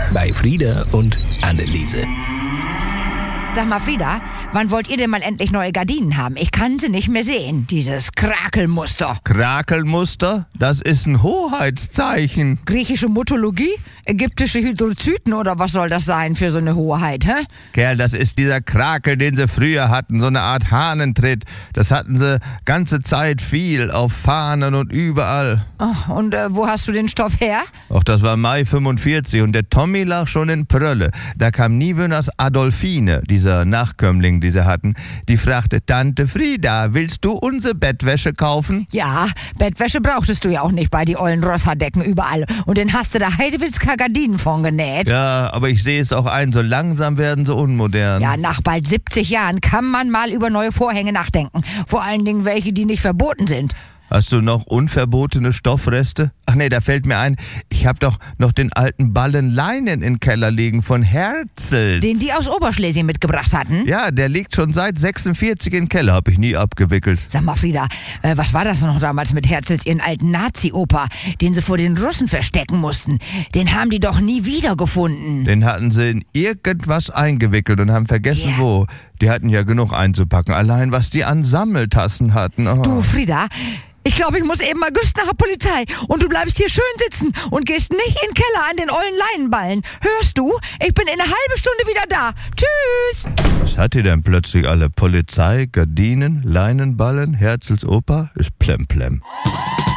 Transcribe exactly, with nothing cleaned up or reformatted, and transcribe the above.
bei Frieda und Anneliese. Sag mal, Frieda, wann wollt ihr denn mal endlich neue Gardinen haben? Ich kann sie nicht mehr sehen, dieses Krakelmuster. Krakelmuster? Das ist ein Hoheitszeichen. Griechische Mythologie? Ägyptische Hydrozyten oder was soll das sein für so eine Hoheit, hä? Kerl, das ist dieser Krakel, den sie früher hatten, so eine Art Hahnentritt. Das hatten sie ganze Zeit viel, auf Fahnen und überall. Oh, und äh, wo hast du den Stoff her? Ach, das war Mai fünfundvierzig und der Tommy lag schon in Prölle. Da kam Niewöhners Adolfine, dieser Nachkömmling, die sie hatten, die fragte, Tante Frieda, willst du unsere Bettwäsche kaufen? Ja, Bettwäsche brauchtest du ja auch nicht bei die ollen Rosserdecken überall. Und den hast du da Heidewitzka Gardinen von genäht. Ja, aber ich sehe es auch ein, so langsam werden sie unmodern. Ja, nach bald siebzig Jahren kann man mal über neue Vorhänge nachdenken. Vor allen Dingen welche, die nicht verboten sind. Hast du noch unverbotene Stoffreste? Ach nee, da fällt mir ein, ich hab doch noch den alten Ballen Leinen im Keller liegen von Herzels. Den die aus Oberschlesien mitgebracht hatten? Ja, der liegt schon seit sechsundvierzig im Keller, hab ich nie abgewickelt. Sag mal, Frieda, äh, was war das noch damals mit Herzels, ihren alten Nazi-Opa, den sie vor den Russen verstecken mussten? Den haben die doch nie wiedergefunden. Den hatten sie in irgendwas eingewickelt und haben vergessen, Ja. wo. Die hatten ja genug einzupacken, allein was die an Sammeltassen hatten. Oh. Du, Frieda, ich glaube, ich muss eben mal güst nach der Polizei. Und du bleibst hier schön sitzen und gehst nicht in den Keller an den ollen Leinenballen. Hörst du? Ich bin in einer halben Stunde wieder da. Tschüss! Was hat die denn plötzlich alle? Polizei, Gardinen, Leinenballen, Herzels Opa? Ist plemplem.